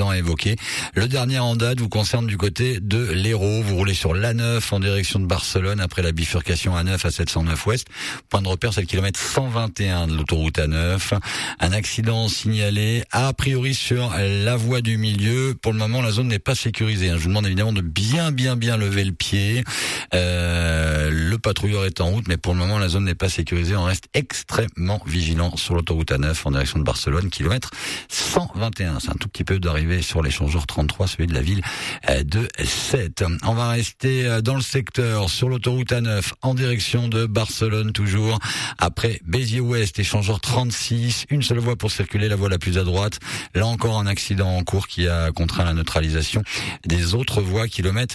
accident à évoquer. Le dernier en date vous concerne du côté de l'Hérault. Vous roulez sur l'A9 en direction de Barcelone après la bifurcation A9 à 709 ouest. Point de repère, c'est le kilomètre 121 de l'autoroute A9. Un accident signalé a priori sur la voie du milieu. Pour le moment, la zone n'est pas sécurisée. Je vous demande évidemment de bien lever le pied. Le patrouilleur est en route, mais pour le moment, la zone n'est pas sécurisée. On reste extrêmement vigilant sur l'autoroute A9 en direction de Barcelone, kilomètre 121. C'est un tout petit peu d'arriver sur l'échangeur 33, celui de la ville de Sète. On va rester dans le secteur sur l'autoroute A9 en direction de Barcelone toujours. Après Béziers-Ouest, échangeur 36, une seule voie pour circuler, la voie la plus à droite. Là encore un accident en cours qui a contraint la neutralisation des autres voies, kilomètre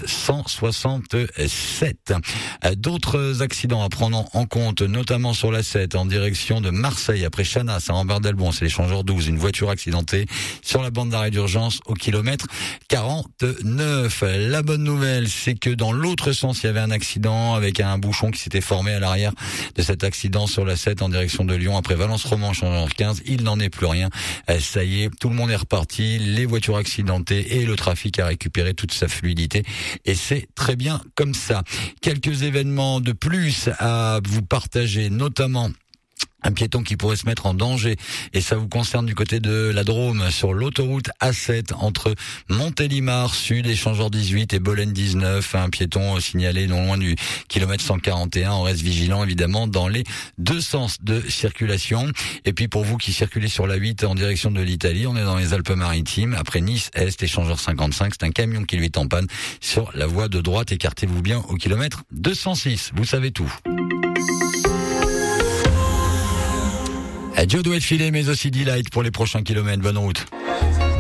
167. D'autres accidents à prendre en compte, notamment sur la 7 en direction de Marseille après Chanas à Ambert-Delbon, c'est l'échangeur 12, une voiture accidentée sur la bande d'arrêt d'urgence au kilomètre 49. La bonne nouvelle, c'est que dans l'autre sens, il y avait un accident avec un bouchon qui s'était formé à l'arrière de cet accident sur la 7 en direction de Lyon après Valence-Romanche en 15. Il n'en est plus rien. Ça y est, tout le monde est reparti, les voitures accidentées et le trafic a récupéré toute sa fluidité et c'est très bien comme ça. Quelques événements de plus à vous partager, notamment un piéton qui pourrait se mettre en danger, et ça vous concerne du côté de la Drôme, sur l'autoroute A7 entre Montélimar Sud, échangeur 18 et Bolène 19, un piéton signalé non loin du kilomètre 141. On reste vigilant évidemment dans les deux sens de circulation. Et puis pour vous qui circulez sur la 8 en direction de l'Italie, on est dans les Alpes-Maritimes, après Nice-Est, échangeur 55, c'est un camion qui lui est en panne sur la voie de droite. Écartez-vous bien au kilomètre 206, vous savez tout. Joe doit être filé, mais aussi Delight pour les prochains kilomètres. Bonne route.